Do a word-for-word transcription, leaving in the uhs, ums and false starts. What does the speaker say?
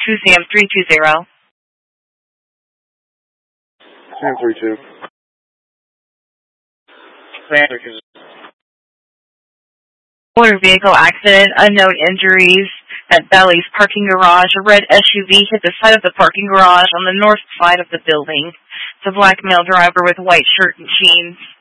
two Sam three two zero. Sam three two. Sam Motor vehicle accident, unknown injuries at Bally's parking garage. A red S U V hit the side of the parking garage on the north side of the building. It's a black male driver with white shirt and jeans.